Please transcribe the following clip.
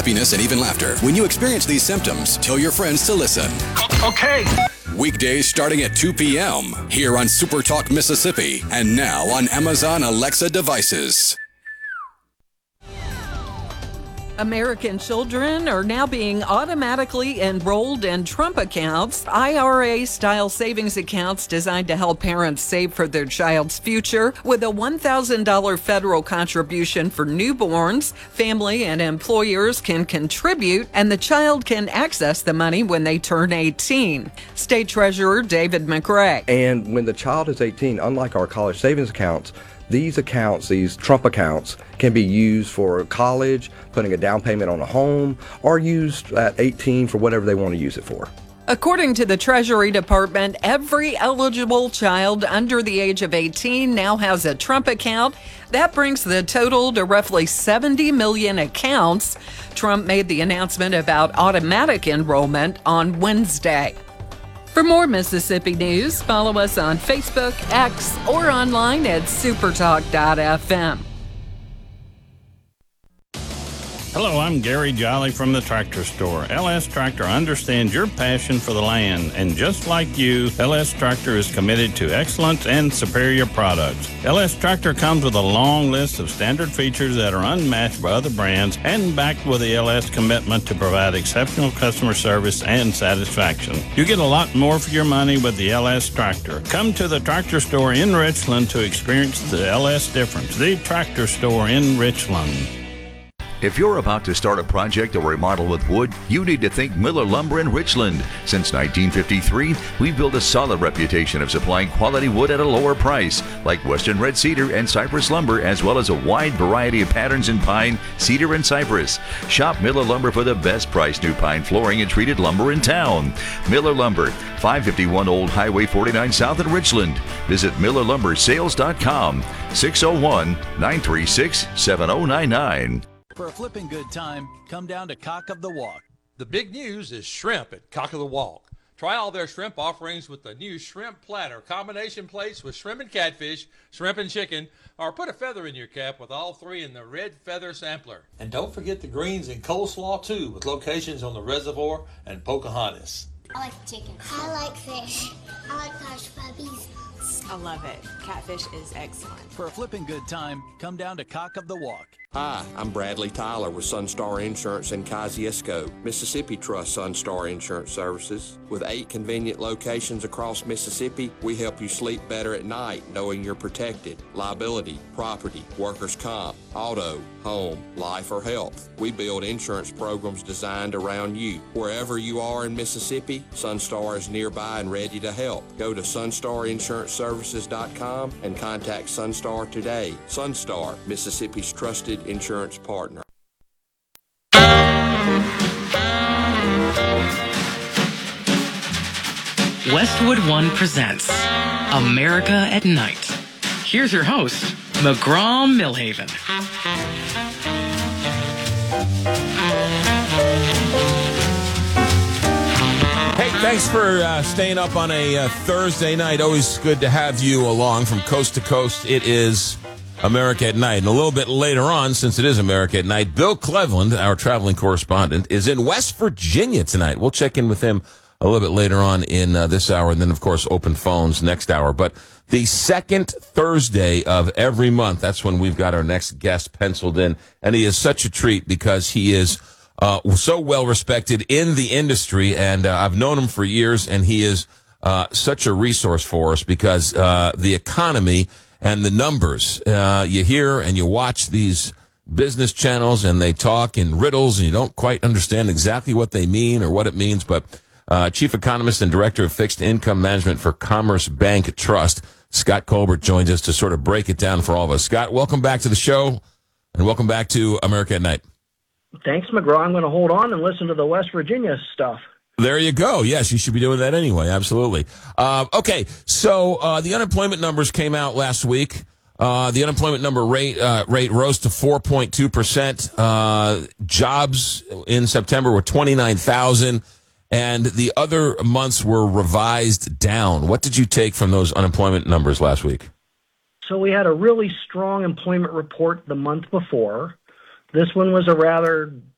happiness, and even laughter. When you experience these symptoms, tell your friends to listen. Okay. Weekdays starting at 2 p.m. here on Super Talk Mississippi and now on Amazon Alexa devices. American children are now being automatically enrolled in Trump accounts, IRA-style savings accounts designed to help parents save for their child's future. With a $1,000 federal contribution for newborns, family and employers can contribute, and the child can access the money when they turn 18. State Treasurer David McRae. And when the child is 18, unlike our college savings accounts, these accounts, these Trump accounts, can be used for college, putting a down payment on a home, or used at 18 for whatever they want to use it for. According to the Treasury Department, every eligible child under the age of 18 now has a Trump account. That brings the total to roughly 70 million accounts. Trump made the announcement about automatic enrollment on Wednesday. For more Mississippi news, follow us on Facebook, X, or online at supertalk.fm. Hello, I'm Gary Jolly from the Tractor Store. LS Tractor understands your passion for the land, and just like you, LS Tractor is committed to excellence and superior products. LS Tractor comes with a long list of standard features that are unmatched by other brands and backed with the LS commitment to provide exceptional customer service and satisfaction. You get a lot more for your money with the LS Tractor. Come to the Tractor Store in Richland to experience the LS difference. The Tractor Store in Richland. If you're about to start a project or remodel with wood, you need to think Miller Lumber in Richland. Since 1953, we've built a solid reputation of supplying quality wood at a lower price, like Western Red Cedar and Cypress Lumber, as well as a wide variety of patterns in pine, cedar, and cypress. Shop Miller Lumber for the best price new pine flooring and treated lumber in town. Miller Lumber, 551 Old Highway 49 South in Richland. Visit MillerLumberSales.com, 601-936-7099. For a flipping good time, come down to Cock of the Walk. The big news is shrimp at Cock of the Walk. Try all their shrimp offerings with the new shrimp platter, combination plates with shrimp and catfish, shrimp and chicken, or put a feather in your cap with all three in the red feather sampler. And don't forget the greens and coleslaw too, with locations on the Reservoir and Pocahontas. I like chicken. I like fish. I like hush puppies. I love it. Catfish is excellent. For a flipping good time, come down to Cock of the Walk. Hi, I'm Bradley Tyler with Sunstar Insurance in Kosciuszko. Mississippi trusts Sunstar Insurance Services. With 8 convenient locations across Mississippi, we help you sleep better at night knowing you're protected. Liability, property, workers' comp, auto, home, life, or health. We build insurance programs designed around you. Wherever you are in Mississippi, Sunstar is nearby and ready to help. Go to sunstarinsurancservices.com and contact Sunstar today. Sunstar, Mississippi's trusted insurance partner. Westwood One presents America at Night. Here's your host, McGraw Millhaven. Hey, thanks for staying up on a Thursday night. Always good to have you along from coast to coast. It is America at Night. And a little bit later on, since it is America at Night, Bill Cleveland, our traveling correspondent, is in West Virginia tonight. We'll check in with him a little bit later on in this hour, and then, of course, open phones next hour. But the second Thursday of every month, that's when we've got our next guest penciled in. And he is such a treat because he is so well respected in the industry, and I've known him for years, and he is such a resource for us because the economy and the numbers, you hear and you watch these business channels and they talk in riddles and you don't quite understand exactly what they mean or what it means. But Chief Economist and Director of Fixed Income Management for Commerce Bank Trust, Scott Colbert, joins us to sort of break it down for all of us. Scott, welcome back to the show and welcome back to America at Night. Thanks, McGraw. I'm going to hold on and listen to the West Virginia stuff. There you go. Yes, you should be doing that anyway. Absolutely. Okay, so the unemployment numbers came out last week. The unemployment number rate rose to 4.2%. Jobs in September were 29,000, and the other months were revised down. What did you take from those unemployment numbers last week? So we had a really strong employment report the month before. This one was a rather